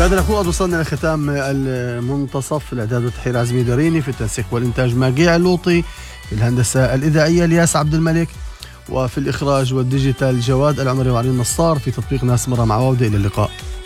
بعد الأخوة قد وصلنا لختام المنتصف. الإعداد والتحرير عزمي دريني، في التنسيق والإنتاج ماجيع اللوطي، في الهندسة الإذاعية الياس عبد الملك، وفي الإخراج والديجيتال جواد العمري وعلي النصار، في تطبيق ناس مرة مع عودة. إلى اللقاء.